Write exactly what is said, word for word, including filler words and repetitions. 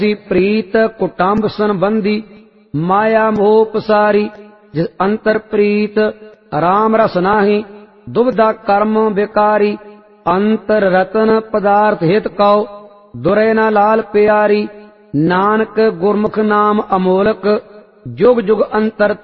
प्रीत कुटुम्ब संबंधी माया मोह पसारी। जिस अंतर प्रीत राम रस नाही दुविधा कर्म विकारी। अंतर रतन पदार्थ हित कौ दुरै न लाल प्यारी। नानक गुरमुख नाम अमोलक जुग जुग अंतर